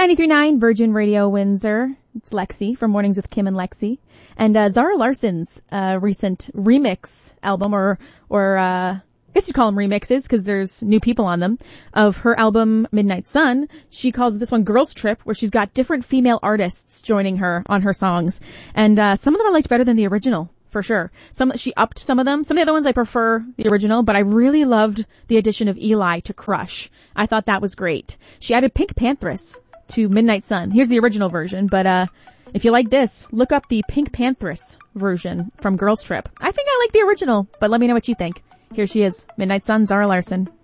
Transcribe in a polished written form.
93.9 Virgin Radio Windsor. It's Lexi from Mornings with Kim and Lexi. And Zara Larson's recent remix album, or I guess you'd call them remixes because there's new people on them, of her album Midnight Sun. She calls this one Girls Trip, where she's got different female artists joining her on her songs. And some of them I liked better than the original, for sure. She upped some of them. Some of the other ones I prefer the original, but I really loved the addition of Eli to Crush. I thought that was great. She added Pink Panthers to Midnight Sun. Here's the original version, but if you like this, look up the Pink Panthers version from Girls Trip. I think I like the original, but let me know what you think. Here she is, Midnight Sun, Zara Larsson.